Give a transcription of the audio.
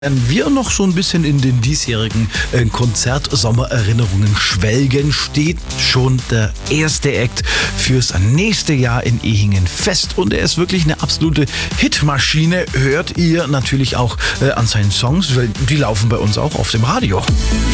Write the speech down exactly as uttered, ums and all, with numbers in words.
Wir noch so ein bisschen in den diesjährigen äh, Konzertsommererinnerungen schwelgen, steht schon der erste Act fürs nächste Jahr in Ehingen fest und er ist wirklich eine absolute Hitmaschine, hört ihr natürlich auch äh, an seinen Songs, weil die laufen bei uns auch auf dem Radio.